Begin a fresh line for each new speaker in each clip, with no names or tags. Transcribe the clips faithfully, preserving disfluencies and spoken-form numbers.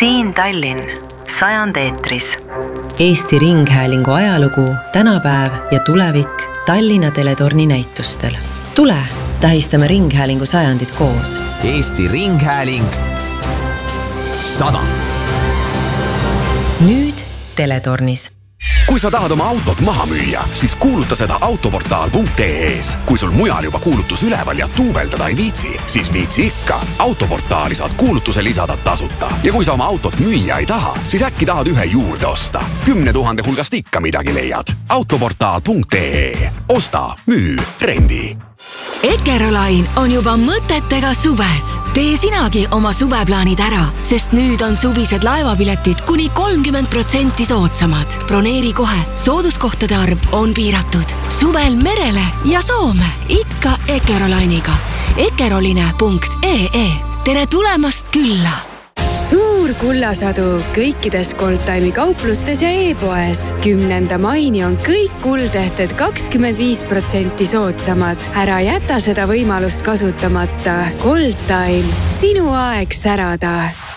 Siin Tallinn, sajand eetris.
Eesti Ringhäälingu ajalugu, tänapäev ja tulevik Tallinna teletorni näitustel. Tule, tähistame Ringhäälingu sajandit koos.
Eesti Ringhääling sada.
Nüüd teletornis.
Kui sa tahad oma autot maha müüa, siis kuuluta seda autoportaal punkt ee-s. Kui sul mujal juba kuulutus üleval ja tuubeldada ei viitsi, siis viitsi ikka. Autoportaali saad kuulutuse lisada tasuta. Ja kui sa oma autot müüa ei taha, siis äkki tahad ühe juurde osta. Kümne tuhande hulgast ikka midagi leiad. autoportaal punkt ee. Osta, müü, rendi.
Eckerolain on juba mõtetega suves. Tee sinagi oma suveplaanid ära, sest nüüd on suvised laevapiletid kuni kolmkümmend protsenti soodsamad. Broneeri kohe, sooduskohtade arv on piiratud. Suvel merele ja Soome, ikka Eckerolainiga. eckeroline punkt ee. Tere tulemast külla!
Suur kullasadu kõikides Goldtime'i kauplustes ja e-poes. Kümnenda maini on kõik kuldehted kakskümmend viis protsenti soodsamad. Ära jäta seda võimalust kasutamata. Goldtime, sinu aeg särada.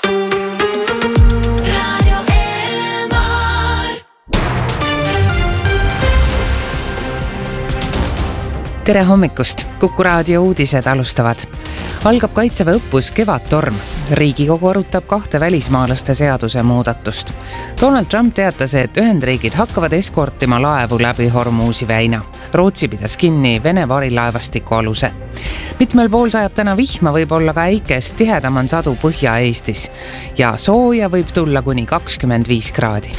Tere hommikust! Kuku raadio uudised alustavad. Algab kaitseväe õppus Kevadtorm. Riigikogu arutab kahte välismaalaste seaduse muudatust. Donald Trump teatas, et Ühendriigid hakkavad eskortima laevu läbi Hormuzi väina. Rootsi pidas kinni Vene varilaevastiku aluse. Mitmel pool sajab täna vihma, võib olla ka äikest, tihedam on sadu Põhja-Eestis. Ja sooja võib tulla kuni kakskümmend viis kraadi.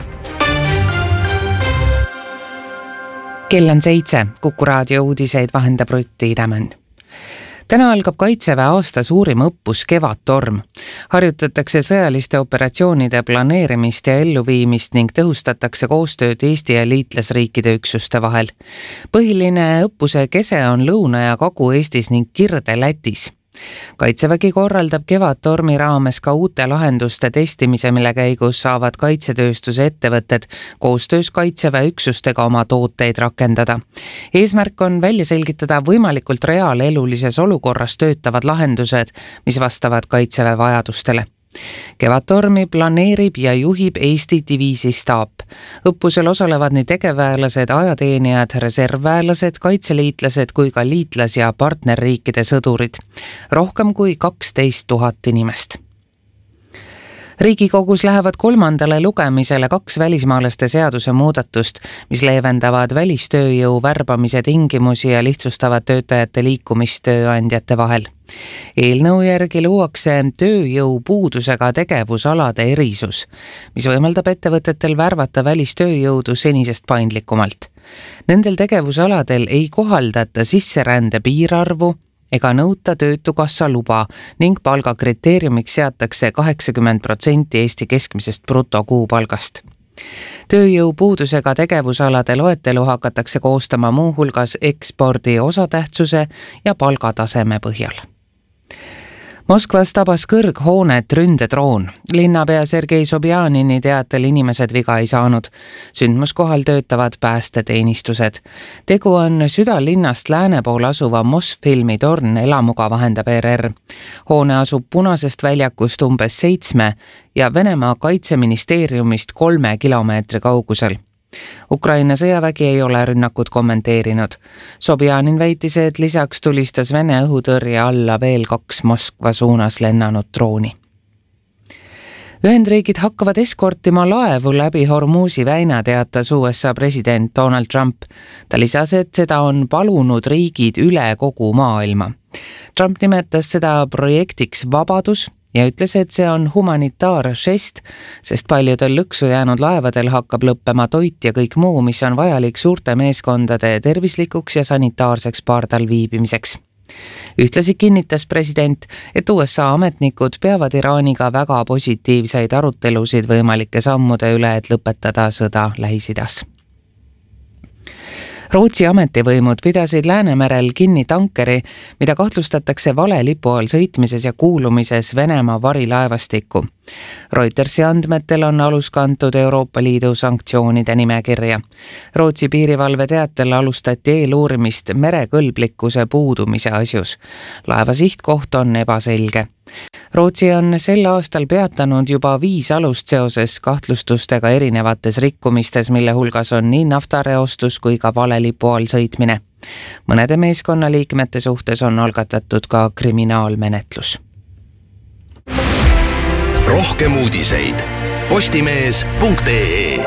Kell on seitse, Kuku raadio uudiseid vahendab Rutti Idamen. Täna algab kaitseväe aasta suurim õppus Kevadtorm. Harjutatakse sõjaliste operatsioonide planeerimist ja elluviimist ning tõhustatakse koostööd Eesti ja liitlasriikide üksuste vahel. Põhiline õppuse kese on Lõuna- ja Kagu-Eestis ning Kirde-Lätis. Kaitsevägi korraldab Kevadtormi raames ka uute lahenduste testimise, mille käigus saavad kaitsetööstuse ettevõtted koostöös kaitseväe üksustega oma tooteid rakendada. Eesmärk on välja selgitada võimalikult reaalelulises olukorras töötavad lahendused, mis vastavad kaitseväe vajadustele. Kevadtormi planeerib ja juhib Eesti diviisi staap. Õppusel osalevad nii tegevväelased, ajateenijad, reservväelased, kaitseliitlased kui ka liitlas- ja partnerriikide sõdurid. Rohkem kui kaksteist tuhat inimest. Riigikogus lähevad kolmandale lugemisele kaks välismaalaste seaduse muudatust, mis leevendavad välistööjõu värbamise tingimusi ja lihtsustavad töötajate liikumist tööandjate vahel. Eelnõu järgi luuakse tööjõu puudusega tegevusalade erisus, mis võimaldab ettevõtetel värvata välistööjõudu senisest paindlikumalt. Nendel tegevusaladel ei kohaldata sisserände piirarvu ega nõuta töötukassa luba ning palgakriteeriumiks seatakse kaheksakümmend protsenti Eesti keskmisest brutokuupalgast. Tööjõu puudusega tegevusalade loetelu hakatakse koostama muuhulgas ekspordi osatähtsuse ja palgataseme põhjal. Moskvas tabas kõrghoonet ründedroon. Linnapea Sergei Sobjanini teatel inimesed viga ei saanud. Sündmuskohal töötavad päästeteenistused. Tegu on südalinnast lääne pool asuva Mosfilmi torn, elamuga vahendab R R. Hoone asub Punasest väljakust umbes seitsme ja Venemaa kaitseministeeriumist kolme kilomeetri kaugusel. Ukraina sõjavägi ei ole rünnakut kommenteerinud. Sobjanin väitis, et lisaks tulistas Vene õhutõrje alla veel kaks Moskva suunas lennanud drooni. Ühendriigid hakkavad eskortima laevu läbi Hormuzi väina, teatas U S A president Donald Trump. Ta lisas, et seda on palunud riigid üle kogu maailma. Trump nimetas seda projektiks Vabadus ja ütles, et see on humanitaaržest, sest paljudel lõksu jäänud laevadel hakkab lõppema toit ja kõik muu, mis on vajalik suurte meeskondade tervislikuks ja sanitaarseks pardal viibimiseks. Ühtlasi kinnitas president, et U S A ametnikud peavad Iraaniga väga positiivseid arutelusid võimalike sammude üle, et lõpetada sõda Lähis-Idas. Rootsi ametivõimud pidasid Läänemerel kinni tankeri, mida kahtlustatakse vale lipu all sõitmises ja kuulumises Venemaa varilaevastikku. Reutersi andmetel on alus kantud Euroopa Liidu sanktsioonide nimekirja. Rootsi piirivalve teatel alustati eeluurimist merekõlblikkuse puudumise asjus. Laeva sihtkoht on ebaselge. Rootsi on sel aastal peatanud juba viis alust seoses kahtlustustega erinevates rikkumistes, mille hulgas on nii naftareostus kui ka valelipu all sõitmine. Mõnede meeskonna liikmete suhtes on algatatud ka kriminaalmenetlus.
Rohkem uudiseid postimees punkt ee.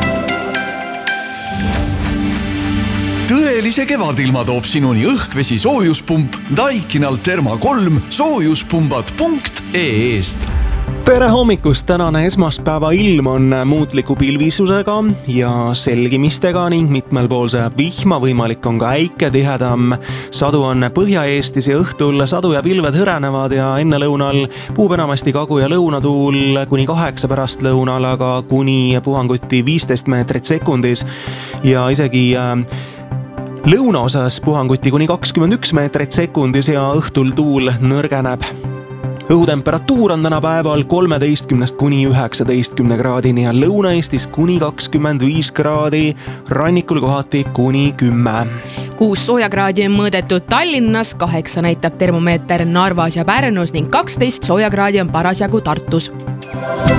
Tõelise kevadilma toob sinuni õhkvesi soojuspump Daikinal Therma kolm soojuspumbad punkt ee-st.
Tere hommikust! Tänane esmaspäeva ilm on muutliku pilvisusega ja selgimistega ning mitmel pool sajab vihma, võimalik on ka äike tihedam. Sadu on Põhja-Eestis ja õhtul sadu ja pilved hõrenevad ja enne lõunal puhub enamasti kagu- ja lõunatuul kuni kaheksa pärast lõunal, aga kuni puhanguti viisteist meetrit sekundis ja isegi lõunaosas puhanguti kuni kakskümmend üks meetrit sekundis ja õhtul tuul nõrgeneb. Õhutemperatuur on täna päeval kolmeteistkümnest kuni üheksateistkümne kraadini ja Lõuna-Eestis kuni kakskümmend viis kraadi, rannikul kohati kuni kümme.
Kuus soojakraadi on mõõdetud Tallinnas, kaheksa näitab termomeeter Narvas ja Pärnus ning kaksteist soojakraadi on parasjagu Tartus.